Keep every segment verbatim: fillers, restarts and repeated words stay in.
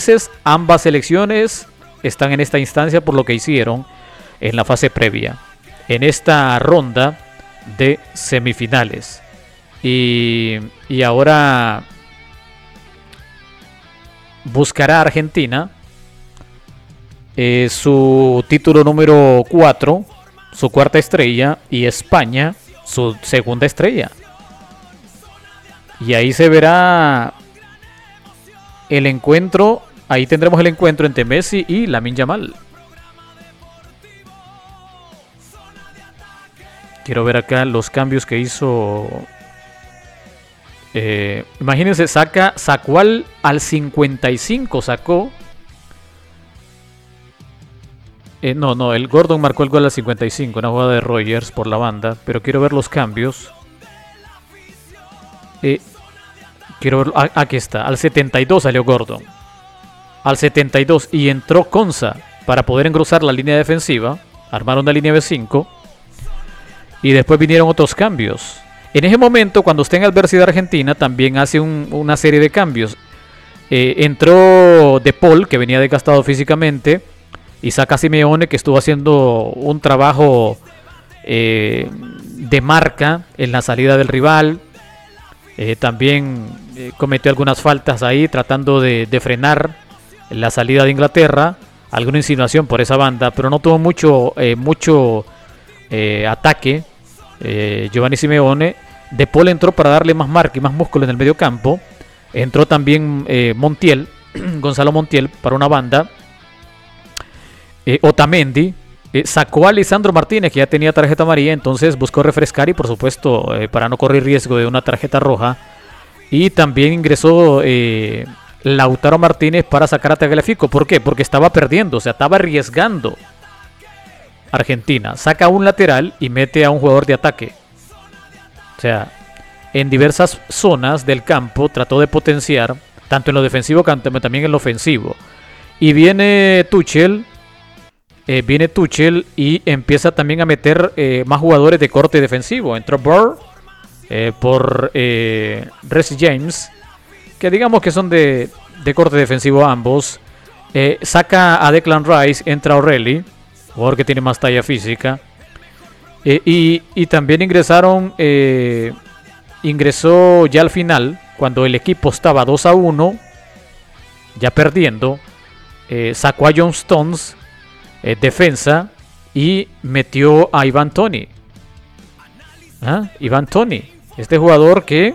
dices, ambas selecciones están en esta instancia por lo que hicieron en la fase previa, en esta ronda de semifinales. Y, y ahora buscará Argentina eh, su título número cuatro, su cuarta estrella, y España su segunda estrella. Y ahí se verá el encuentro, ahí tendremos el encuentro entre Messi y Lamine Yamal. Quiero ver acá los cambios que hizo. Eh, imagínense, saca, sacó al, al cincuenta y cinco, sacó. Eh, no, no, el Gordon marcó el gol al cincuenta y cinco, una jugada de Rogers por la banda, pero quiero ver los cambios. Eh, quiero ver, ah, aquí está, al setenta y dos salió Gordon. Al setenta y dos y entró Konsa para poder engrosar la línea defensiva, armaron una línea de cinco y después vinieron otros cambios. En ese momento, cuando está en adversidad Argentina, también hace un, una serie de cambios. Eh, entró De Paul, que venía desgastado físicamente, y saca a Simeone, que estuvo haciendo un trabajo eh, de marca en la salida del rival. Eh, también eh, cometió algunas faltas ahí, tratando de, de frenar la salida de Inglaterra. Alguna insinuación por esa banda, pero no tuvo mucho, eh, mucho eh, ataque. Eh, Giovanni Simeone. De Paul entró para darle más marca y más músculo en el medio campo. Entró también eh, Montiel, Gonzalo Montiel, para una banda. eh, Otamendi eh, sacó a Lisandro Martínez, que ya tenía tarjeta amarilla, entonces buscó refrescar y por supuesto eh, para no correr riesgo de una tarjeta roja. Y también ingresó eh, Lautaro Martínez para sacar a Tagliafico. ¿Por qué? Porque estaba perdiendo, o sea, estaba arriesgando. Argentina saca un lateral y mete a un jugador de ataque. O sea, en diversas zonas del campo trató de potenciar, tanto en lo defensivo como también en lo ofensivo. Y viene Tuchel, eh, viene Tuchel y empieza también a meter eh, más jugadores de corte defensivo. Entró Burr eh, por eh, Reece James, que digamos que son de, de corte defensivo ambos. Eh, saca a Declan Rice, entra O'Reilly, jugador que tiene más talla física. Eh, y, y también ingresaron, eh, ingresó ya al final, cuando el equipo estaba dos a uno, ya perdiendo, eh, sacó a John Stones, eh, defensa, y metió a Ivan Toney. ¿Ah? Ivan Toney, este jugador que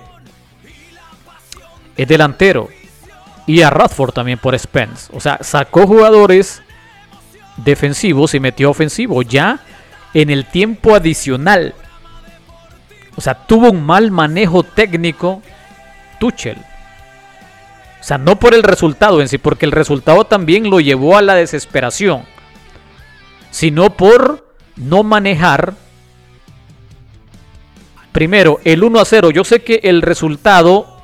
es delantero, y a Radford también por Spence. O sea, sacó jugadores defensivos y metió ofensivo ya en el tiempo adicional. O sea, tuvo un mal manejo técnico Tuchel. O sea, no por el resultado en sí, porque el resultado también lo llevó a la desesperación, sino por no manejar primero el uno a cero. Yo sé que el resultado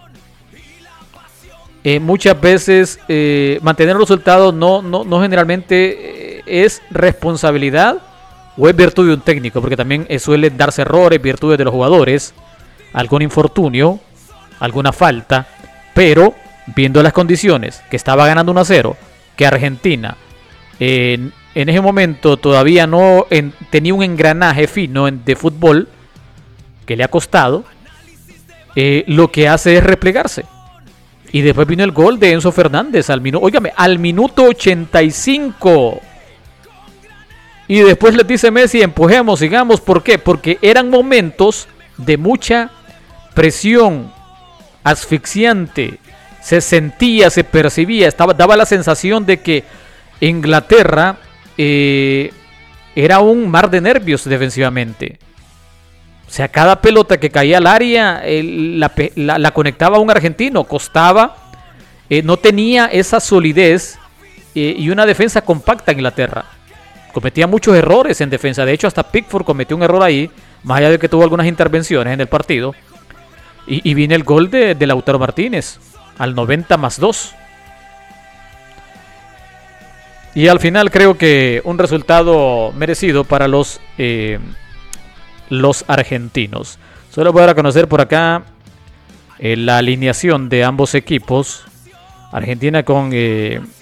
eh, muchas veces eh, mantener el resultado no, no, no generalmente eh, es responsabilidad o es virtud de un técnico, porque también suelen darse errores, virtudes de los jugadores, algún infortunio, alguna falta, pero viendo las condiciones, que estaba ganando uno a cero, que Argentina en, en ese momento todavía no en, tenía un engranaje fino en, de fútbol que le ha costado, eh, lo que hace es replegarse. Y después vino el gol de Enzo Fernández al minuto, óigame, al minuto ochenta y cinco. Y después les dice Messi, empujemos, sigamos. ¿Por qué? Porque eran momentos de mucha presión asfixiante. Se sentía, se percibía, estaba, daba la sensación de que Inglaterra eh, era un mar de nervios defensivamente. O sea, cada pelota que caía al área eh, la, la, la conectaba a un argentino, costaba, eh, no tenía esa solidez eh, y una defensa compacta en Inglaterra. Cometía muchos errores en defensa. De hecho, hasta Pickford cometió un error ahí, más allá de que tuvo algunas intervenciones en el partido. Y, y viene el gol de, de Lautaro Martínez al noventa más dos. Y al final creo que un resultado merecido para los, eh, los argentinos. Solo voy a conocer por acá eh, la alineación de ambos equipos. Argentina con... Eh,